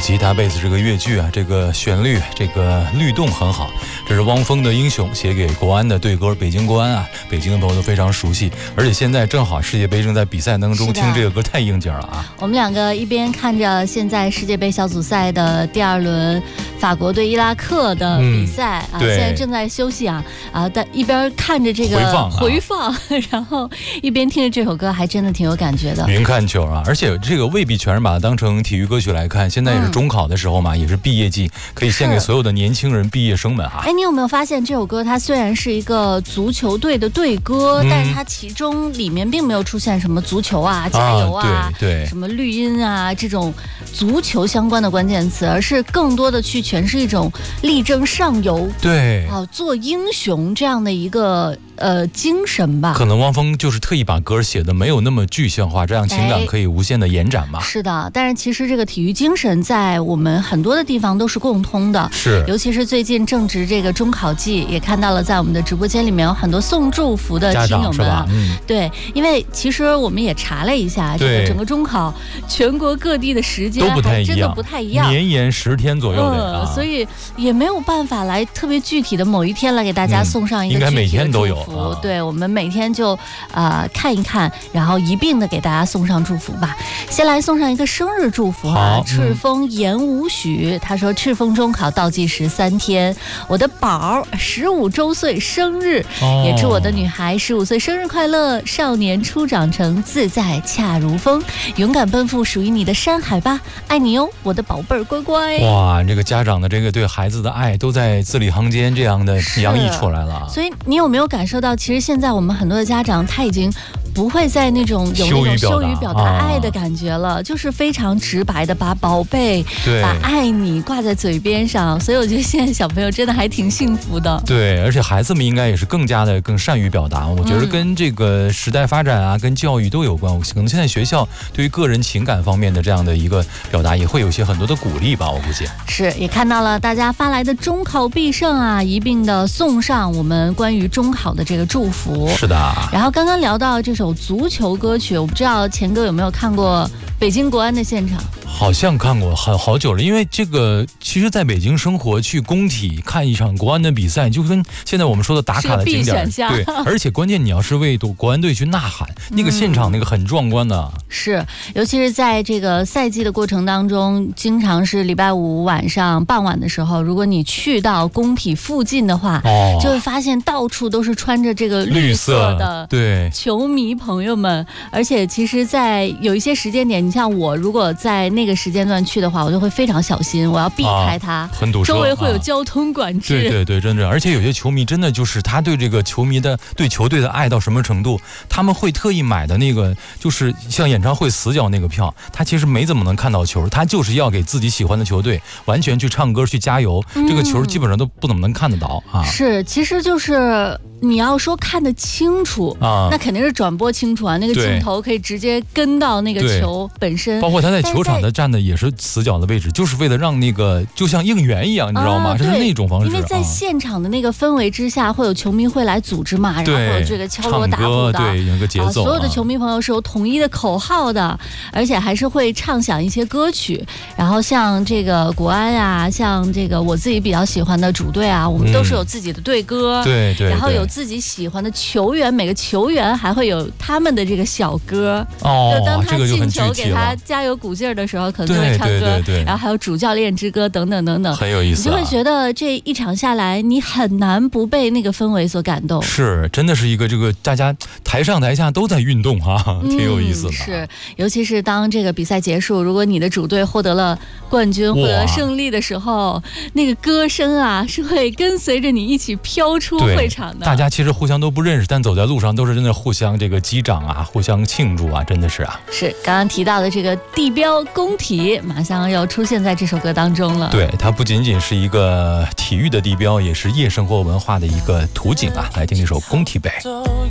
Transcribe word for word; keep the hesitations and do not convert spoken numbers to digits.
吉他、贝斯这个乐句啊，这个旋律，这个律动很好。这是汪峰的《英雄》写给国安的对歌，北京国安啊，北京的朋友都非常熟悉。而且现在正好世界杯正在比赛当中，听这个歌太应景了啊！ 我们两个一边看着现在世界杯小组赛的第二轮法国对伊拉克的比赛、嗯、啊，现在正在休息啊啊，但一边看着这个回放、啊、 回放，然后一边听着这首歌，还真的挺有感觉的。 云看球啊，而且这个未必全是把它当成体育歌曲来看。现在也是中考的时候嘛，嗯、也是毕业季，可以献给所有的年轻人、毕业生们啊。 哎，你有没有发现这首歌它虽然是一个足球队的队歌，嗯、但是它其中里面并没有出现什么足球啊、加油啊、 啊对对什么绿茵啊这种足球相关的关键词，而是更多的去诠释一种力争上游、 对啊做英雄这样的一个呃精神吧。 可能汪峰就是特意把歌写的没有那么具象化，这样情感可以无限的延展嘛。 是的，但是其实这个体育精神在我们很多的地方都是共通的， 是， 尤其是最近正值这个中考季，也看到了在我们的直播间里面有很多送祝福的听友们啊， 嗯、 对，因为其实我们也查了一下，这个整个中考全国各地的时间还真的不太一样， 绵延十天左右的、啊嗯，所以也没有办法来特别具体的某一天来给大家送上一个具体的祝福。嗯、应该每天都有、啊、对，我们每天就呃看一看，然后一并的给大家送上祝福吧。先来送上一个生日祝福啊，赤峰言无许，他说赤峰中考倒计时三天，我的宝十五周岁生日、哦，也祝我的女孩十五岁生日快乐，少年初长成，自在恰如风，勇敢奔赴属于你的山海吧，爱你哦，我的宝贝儿乖乖。 哇，这个家长的这个对孩子的爱都在字里行间这样的洋溢出来了。 所以你有没有感受到，其实现在我们很多的家长他已经不会在那种有那种羞于表达爱的感觉了、啊、就是非常直白的把宝贝把爱你挂在嘴边上，所以我觉得现在小朋友真的还挺幸福的。 对，而且孩子们应该也是更加的更善于表达，我觉得跟这个时代发展啊、嗯、跟教育都有关，可能现在学校对于个人情感方面的这样的一个表达也会有些很多的鼓励吧，我估计是。也看到了大家发来的中考必胜啊，一并的送上我们关于中考的这个祝福。 是的。 然后刚刚聊到这首足球歌曲，我不知道钱哥有没有看过北京国安的现场？ 好像看过，很好久了。因为这个，其实在北京生活，去工体看一场国安的比赛，就跟现在我们说的打卡的景点，对。而且关键你要是为国安队去呐喊，那个现场那个很壮观的。嗯、 是，尤其是在这个赛季的过程当中，经常是礼拜五晚上傍晚的时候，如果你去到工体附近的话，哦、就会发现到处都是穿着这个绿色的对球迷朋友们。而且其实，在有一些时间点，你像我如果在那个时间段去的话，我就会非常小心，我要避开它， 啊、很堵车， 周围会有交通管制。 啊、对对对，真的。而且有些球迷真的就是他对这个球迷的对球队的爱到什么程度，他们会特意买的那个就是像演唱会死角那个票，他其实没怎么能看到球，他就是要给自己喜欢的球队完全去唱歌去加油，嗯、这个球基本上都不怎么能看得到啊。 是，其实就是你要说看得清楚啊，那肯定是转播清楚啊，那个镜头可以直接跟到那个球本身， 包括他在球场的站的也是死角的位置，就是为了让那个就像应援一样，你知道吗？这、啊、是那种方式。 因为在现场的那个氛围之下，会有球迷会来组织嘛，然后会有这个敲锣打鼓的， 对，有个节奏、啊。 所有的球迷朋友是有统一的口号的，而且还是会唱响一些歌曲。然后像这个国安啊，像这个我自己比较喜欢的主队啊，我们都是有自己的队歌， 嗯、对, 对对， 然后有自己喜欢的球员，每个球员还会有他们的这个小歌。 哦， 就当他进球这个给他加油鼓劲儿的时候，可能就会唱歌， 对对对对， 然后还有主教练之歌等等等等， 很有意思、啊。 你就会觉得这一场下来，你很难不被那个氛围所感动。 是，真的是一个这个大家台上台下都在运动哈、啊，挺有意思的、嗯。 是，尤其是当这个比赛结束，如果你的主队获得了冠军、获得胜利的时候，那个歌声啊是会跟随着你一起飘出会场的。 大家其实互相都不认识，但走在路上都是真的互相这个击掌啊，互相庆祝啊，真的是啊。 是，刚刚提到的这个地标工体，马上要出现在这首歌当中了。 对，它不仅仅是一个体育的地标，也是夜生活文化的一个图景啊。来听这首《工体北》。